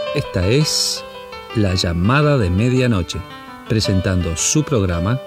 Esta es La Llamada de Medianoche, presentando su programa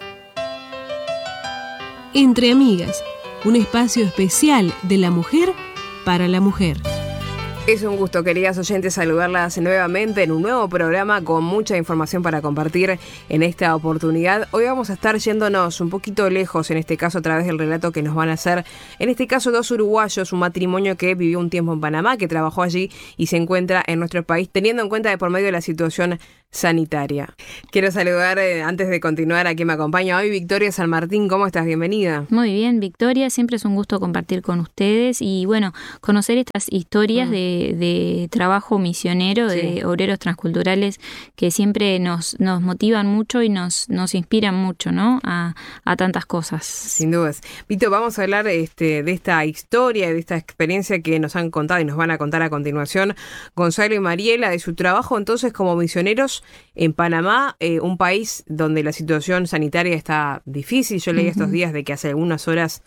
Entre Amigas, un espacio especial de la mujer para la mujer. Es un gusto, queridas oyentes, saludarlas nuevamente en un nuevo programa con mucha información para compartir en esta oportunidad. Hoy vamos a estar yéndonos un poquito lejos, en este caso a través del relato que nos van a hacer, en este caso dos uruguayos, un matrimonio que vivió un tiempo en Panamá, que trabajó allí y se encuentra en nuestro país, teniendo en cuenta de por medio de la situación sanitaria. Quiero saludar, antes de continuar, a quien me acompaña hoy, Victoria San Martín. ¿Cómo estás? Bienvenida. Muy bien, Victoria, siempre es un gusto compartir con ustedes y bueno, conocer estas historias de trabajo misionero, de obreros transculturales que siempre nos motivan mucho y nos inspiran mucho, ¿no? A tantas cosas. Sin dudas. Vito, vamos a hablar de esta historia, de esta experiencia que nos han contado y nos van a contar a continuación Gonzalo y Mariela, de su trabajo entonces como misioneros en Panamá, un país donde la situación sanitaria está difícil. Yo leí estos días de que hace algunas horas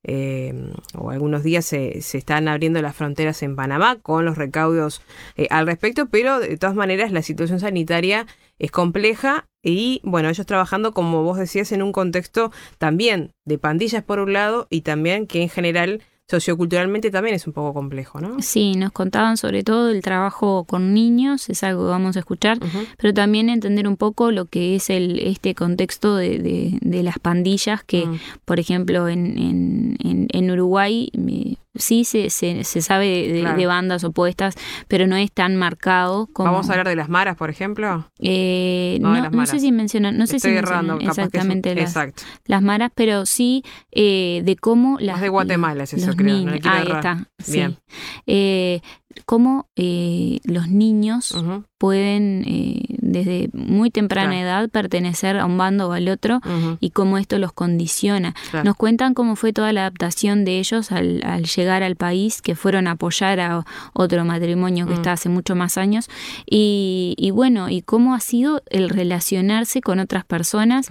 o algunos días se están abriendo las fronteras en Panamá con los recaudos al respecto, pero de todas maneras la situación sanitaria es compleja y bueno, ellos trabajando, como vos decías, en un contexto también de pandillas por un lado y también que en general socioculturalmente también es un poco complejo, ¿no? Sí, nos contaban sobre todo el trabajo con niños, es algo que vamos a escuchar, pero también entender un poco lo que es este contexto de las pandillas que, por ejemplo, en Uruguay sí se sabe de bandas opuestas, pero no es tan marcado como... ¿Vamos a hablar de las maras, por ejemplo? No sé si mencionan, exactamente las maras, pero sí de cómo las... Más de Guatemala es eso, creo. No ahí está, bien. Sí. Cómo los niños pueden desde muy temprana edad pertenecer a un bando o al otro y cómo esto los condiciona. Nos cuentan cómo fue toda la adaptación de ellos al llegar al país, que fueron a apoyar a otro matrimonio que está hace mucho más años y bueno, y cómo ha sido el relacionarse con otras personas,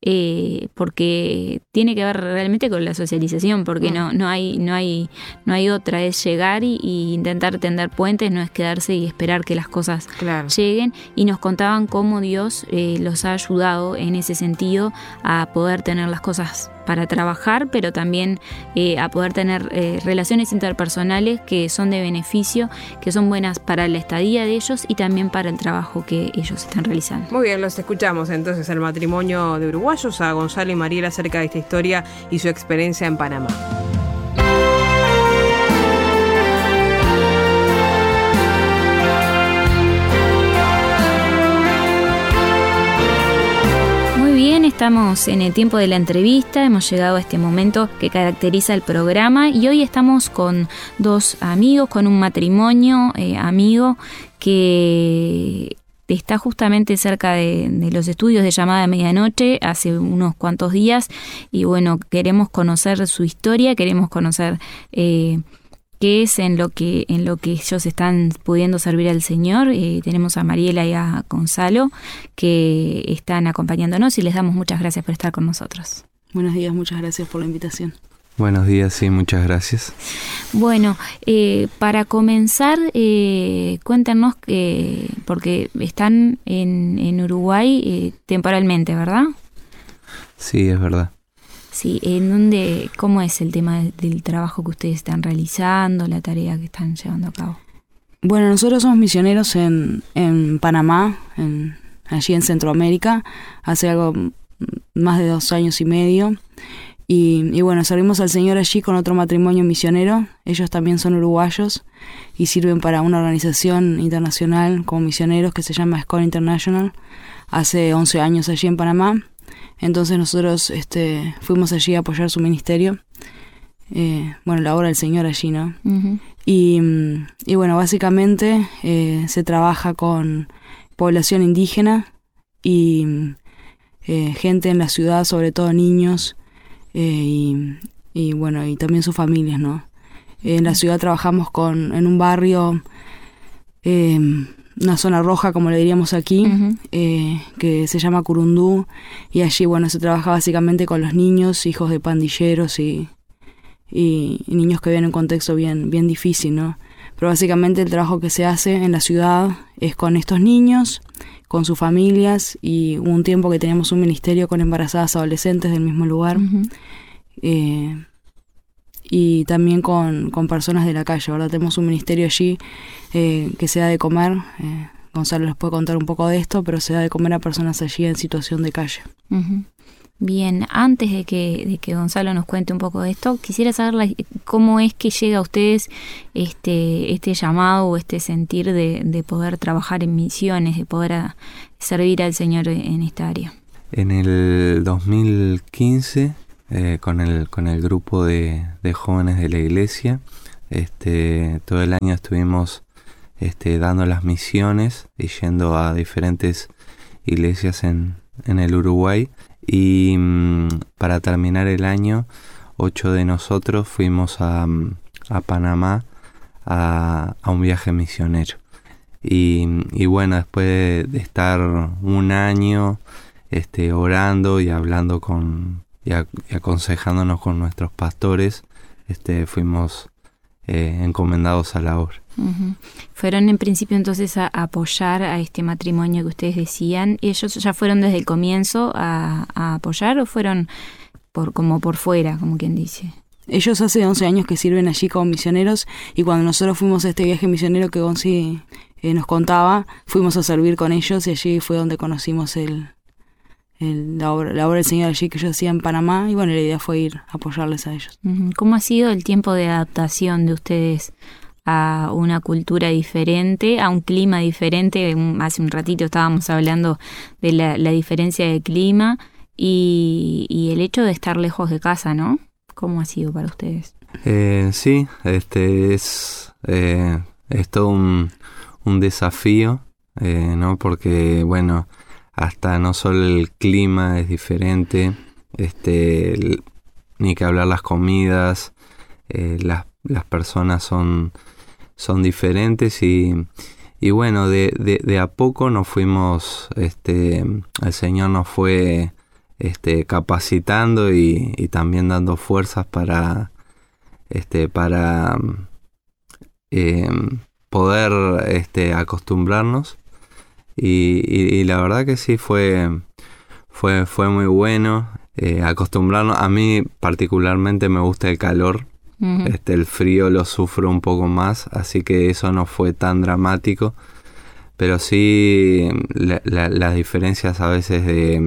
porque tiene que ver realmente con la socialización, porque no hay otra, es llegar y intentar tender puentes, no es quedarse y esperar que las cosas lleguen, y nos contaban cómo Dios los ha ayudado en ese sentido a poder tener las cosas para trabajar, pero también a poder tener relaciones interpersonales que son de beneficio, que son buenas para la estadía de ellos y también para el trabajo que ellos están realizando. Muy bien, los escuchamos entonces al matrimonio de uruguayos, a Gonzalo y Mariela, acerca de esta historia y su experiencia en Panamá. Estamos en el tiempo de la entrevista, hemos llegado a este momento que caracteriza el programa y hoy estamos con dos amigos, con un matrimonio amigo que está justamente cerca de los estudios de Llamada de Medianoche hace unos cuantos días y bueno, queremos conocer su historia, queremos conocer qué es en lo que ellos están pudiendo servir al Señor. Tenemos a Mariela y a Gonzalo que están acompañándonos y les damos muchas gracias por estar con nosotros. Buenos días, muchas gracias por la invitación. Buenos días, sí, muchas gracias. Bueno, para comenzar, cuéntanos, porque están en Uruguay temporalmente, ¿verdad? Sí, es verdad. Sí, ¿cómo es el tema del trabajo que ustedes están realizando, la tarea que están llevando a cabo? Bueno, nosotros somos misioneros en Panamá, allí en Centroamérica, hace algo más de 2 años y medio. Y bueno, servimos al Señor allí con otro matrimonio misionero. Ellos también son uruguayos y sirven para una organización internacional como misioneros que se llama SCOAN International, hace 11 años allí en Panamá. Entonces nosotros fuimos allí a apoyar su ministerio, la obra del Señor allí, ¿no? Y bueno, básicamente se trabaja con población indígena y gente en la ciudad, sobre todo niños, y también sus familias, ¿no? En la ciudad trabajamos en un barrio, una zona roja, como le diríamos aquí, que se llama Curundú, y allí, se trabaja básicamente con los niños, hijos de pandilleros y niños que viven en un contexto bien difícil, ¿no? pero básicamente el trabajo que se hace en la ciudad es con estos niños, con sus familias, y hubo un tiempo que teníamos un ministerio con embarazadas adolescentes del mismo lugar, y también con personas de la calle, ¿verdad? Tenemos un ministerio allí que se da de comer, Gonzalo les puede contar un poco de esto, pero se da de comer a personas allí en situación de calle. Bien, antes de que Gonzalo nos cuente un poco de esto, quisiera saber cómo es que llega a ustedes este llamado o este sentir de poder trabajar en misiones, de poder servir al Señor en esta área. En el 2015, con el grupo de jóvenes de la iglesia, todo el año estuvimos dando las misiones y yendo a diferentes iglesias en el Uruguay. Y para terminar el año, 8 de nosotros fuimos a Panamá a un viaje misionero. Y bueno, después de estar un año orando y hablando y aconsejándonos con nuestros pastores, fuimos encomendados a la obra. Fueron en principio entonces a apoyar a este matrimonio que ustedes decían. ¿Ellos ya fueron desde el comienzo a apoyar o fueron como por fuera, como quien dice? Ellos hace 11 años que sirven allí como misioneros, y cuando nosotros fuimos a este viaje misionero que Gonzi nos contaba, fuimos a servir con ellos, y allí fue donde conocimos la obra del Señor allí que ellos hacían en Panamá, y bueno, la idea fue ir a apoyarles a ellos. ¿Cómo ha sido el tiempo de adaptación de ustedes a una cultura diferente, a un clima diferente? Hace un ratito estábamos hablando de la diferencia de clima y el hecho de estar lejos de casa, ¿no? ¿Cómo ha sido para ustedes? Sí, es todo un desafío, ¿no? Porque, bueno, hasta no solo el clima es diferente, ni que hablar las comidas, las personas son diferentes, y bueno, de a poco nos fuimos, el Señor nos fue capacitando y también dando fuerzas para poder acostumbrarnos, y la verdad que sí fue muy bueno acostumbrarnos. A mí particularmente me gusta el calor. El frío lo sufro un poco más, así que eso no fue tan dramático, pero sí las diferencias a veces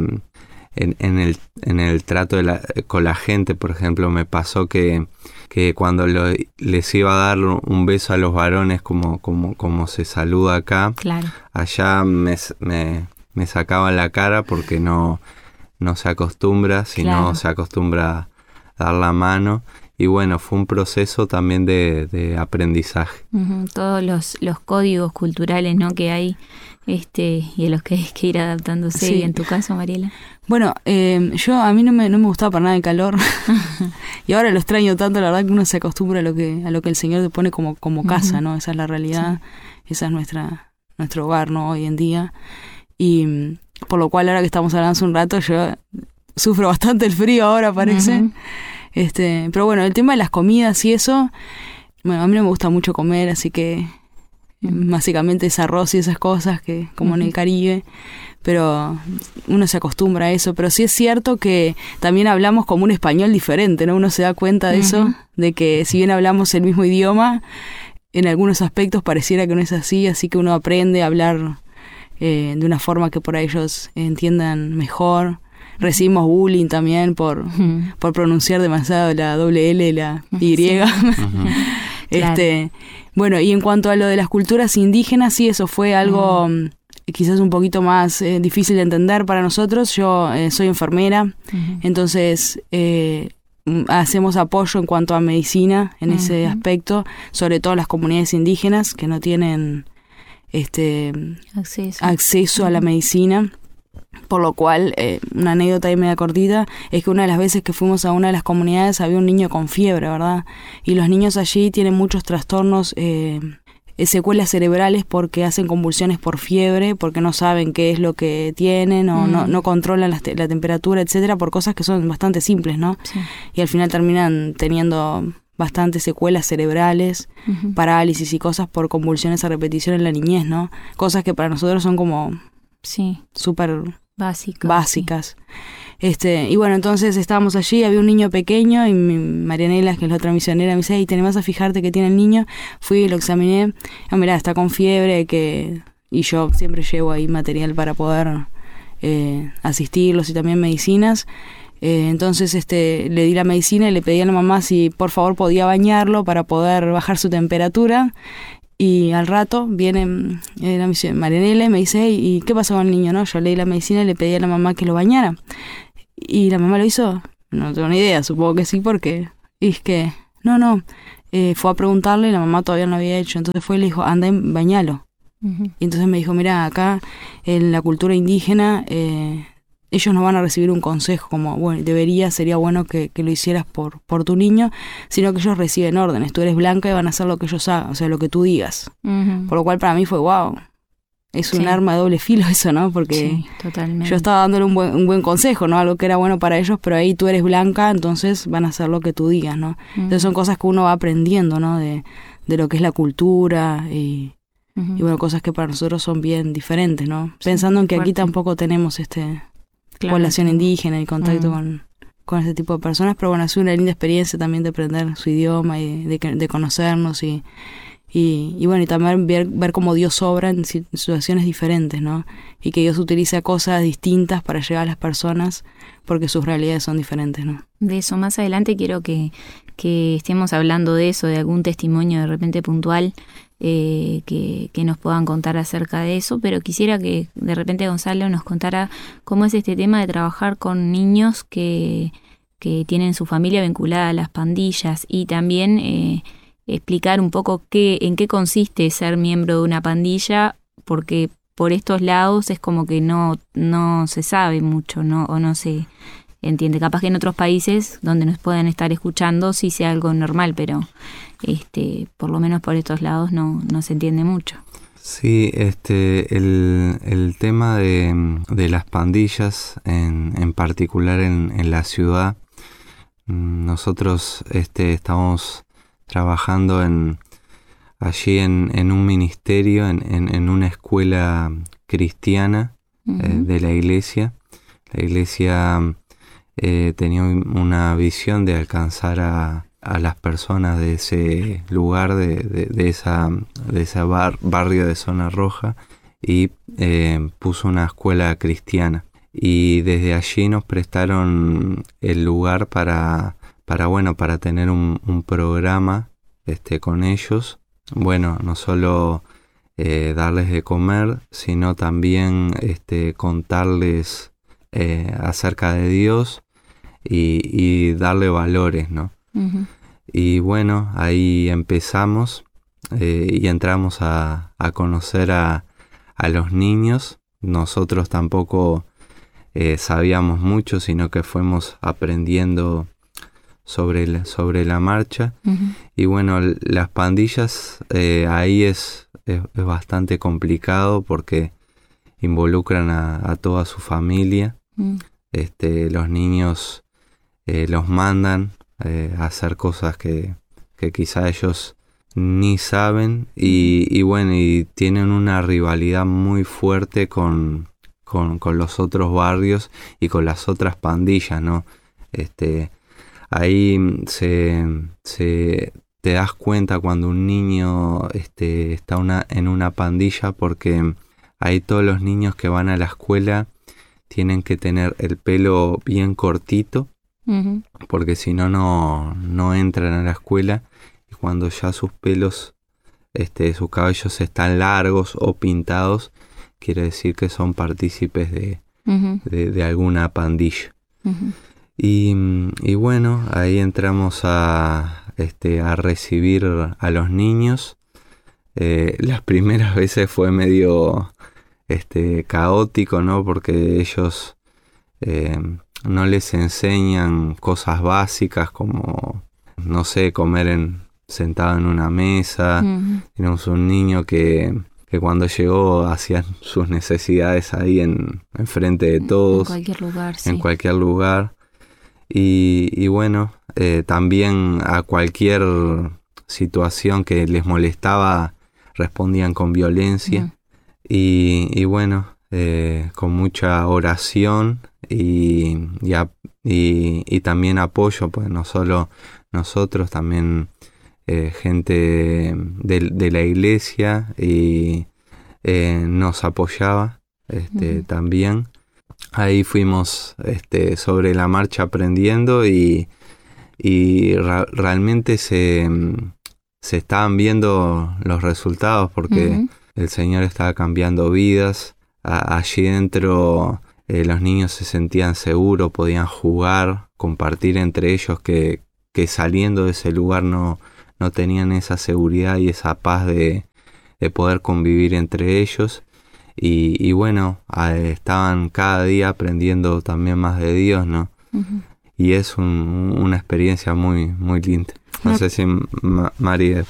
en el trato con la gente. Por ejemplo, me pasó que cuando les iba a dar un beso a los varones como se saluda acá, claro, allá me sacaban la cara porque no se acostumbra, sino se acostumbra a dar la mano. Y bueno, fue un proceso también de aprendizaje. Todos los códigos culturales, ¿no?, que hay, y a los que hay que ir adaptándose. Sí. ¿Y en tu caso, Mariela? Bueno, a mí no me gustaba para nada el calor. Y ahora lo extraño tanto, la verdad que uno se acostumbra a lo que el Señor te pone como casa, ¿no? Esa es la realidad, sí. Esa es nuestro hogar, ¿no?, hoy en día. Y por lo cual, ahora que estamos hablando hace un rato, yo sufro bastante el frío ahora, parece. Pero bueno, el tema de las comidas y eso, bueno, a mí no me gusta mucho comer, así que básicamente es arroz y esas cosas, que como en el Caribe, pero uno se acostumbra a eso. Pero sí es cierto que también hablamos como un español diferente, ¿no? Uno se da cuenta de eso, de que si bien hablamos el mismo idioma, en algunos aspectos pareciera que no es así que uno aprende a hablar de una forma que por ahí ellos entiendan mejor. Recibimos bullying también por pronunciar demasiado la doble L y la Y. Sí. Claro. Bueno, y en cuanto a lo de las culturas indígenas, sí, eso fue algo quizás un poquito más difícil de entender para nosotros. Yo soy enfermera, entonces hacemos apoyo en cuanto a medicina en ese aspecto, sobre todo las comunidades indígenas que no tienen acceso a la medicina. Por lo cual, una anécdota ahí media cortita, es que una de las veces que fuimos a una de las comunidades había un niño con fiebre, ¿verdad? Y los niños allí tienen muchos trastornos, secuelas cerebrales, porque hacen convulsiones por fiebre, porque no saben qué es lo que tienen, o no controlan la temperatura, etcétera, por cosas que son bastante simples, ¿no? Sí. Y al final terminan teniendo bastantes secuelas cerebrales, parálisis y cosas por convulsiones a repetición en la niñez, ¿no? Cosas que para nosotros son como súper básicas. Y bueno, entonces estábamos allí, había un niño pequeño y Marianela, que es la otra misionera, me dice, ¿te vas a fijarte que tiene el niño? Fui y lo examiné, mirá, está con fiebre, y yo siempre llevo ahí material para poder asistirlos y también medicinas. Entonces le di la medicina y le pedí a la mamá si por favor podía bañarlo para poder bajar su temperatura. Y al rato viene la Marianela y me dice, ¿y qué pasó con el niño? ¿No? Yo le di la medicina y le pedí a la mamá que lo bañara. ¿Y la mamá lo hizo? No tengo ni idea, supongo que sí, porque... Y es que, no, fue a preguntarle y la mamá todavía no lo había hecho. Entonces fue y le dijo, anda y bañalo. Y entonces me dijo, mira, acá en la cultura indígena... ellos no van a recibir un consejo como, bueno, sería bueno que lo hicieras por tu niño, sino que ellos reciben órdenes. Tú eres blanca y van a hacer lo que ellos hagan, o sea, lo que tú digas. Por lo cual para mí fue, wow, es un arma de doble filo eso, ¿no? Porque totalmente. Yo estaba dándole un buen consejo, ¿no? Algo que era bueno para ellos, pero ahí tú eres blanca, entonces van a hacer lo que tú digas, ¿no? Entonces son cosas que uno va aprendiendo, ¿no? De lo que es la cultura y bueno, cosas que para nosotros son bien diferentes, ¿no? Pensando en que aquí tampoco tenemos población indígena y contacto con este tipo de personas, pero bueno, ha sido una linda experiencia también de aprender su idioma y de conocernos y bueno, y también ver cómo Dios obra en situaciones diferentes, ¿no? Y que Dios utiliza cosas distintas para llegar a las personas porque sus realidades son diferentes, ¿no? De eso más adelante quiero que estemos hablando de eso, de algún testimonio de repente puntual que nos puedan contar acerca de eso, pero quisiera que de repente Gonzalo nos contara cómo es este tema de trabajar con niños que tienen su familia vinculada a las pandillas y también explicar un poco en qué consiste ser miembro de una pandilla, porque por estos lados es como que no se sabe mucho, ¿no? O no se entiende. Capaz que en otros países donde nos puedan estar escuchando sí sea algo normal, pero por lo menos por estos lados no se entiende mucho. Sí, el tema de las pandillas, en particular en la ciudad, nosotros estamos trabajando allí en un ministerio, en una escuela cristiana de la iglesia. La iglesia tenía una visión de alcanzar a las personas de ese lugar, de ese barrio de Zona Roja, y puso una escuela cristiana. Y desde allí nos prestaron el lugar para tener un programa con ellos. Bueno, no solo darles de comer, sino también contarles acerca de Dios y darle valores, ¿no? Y bueno, ahí empezamos y entramos a conocer a los niños. Nosotros tampoco sabíamos mucho, sino que fuimos aprendiendo sobre la marcha. Y bueno, las pandillas ahí es bastante complicado porque involucran a toda su familia. Los niños los mandan a hacer cosas que quizá ellos ni saben y bueno, y tienen una rivalidad muy fuerte con los otros barrios y con las otras pandillas, ¿no? Ahí te das cuenta cuando un niño está en una pandilla, porque ahí todos los niños que van a la escuela tienen que tener el pelo bien cortito, porque si no entran a la escuela, y cuando ya sus pelos, sus cabellos están largos o pintados, quiere decir que son partícipes de alguna pandilla. Y bueno, ahí entramos a recibir a los niños. Las primeras veces fue medio caótico, ¿no? Porque ellos no les enseñan cosas básicas como, no sé, comer sentado en una mesa. Tenemos un niño que cuando llegó hacía sus necesidades ahí enfrente de todos. En cualquier lugar, sí. En cualquier lugar. Y bueno, también a cualquier situación que les molestaba respondían con violencia. Y bueno, con mucha oración y también apoyo, pues no solo nosotros, también gente de la iglesia y nos apoyaba también. Ahí fuimos sobre la marcha aprendiendo y realmente se estaban viendo los resultados porque el Señor estaba cambiando vidas. Allí dentro los niños se sentían seguros, podían jugar, compartir entre ellos que saliendo de ese lugar no tenían esa seguridad y esa paz de poder convivir entre ellos. Y bueno, estaban cada día aprendiendo también más de Dios, ¿no? Y es una experiencia muy, muy linda. No sé si María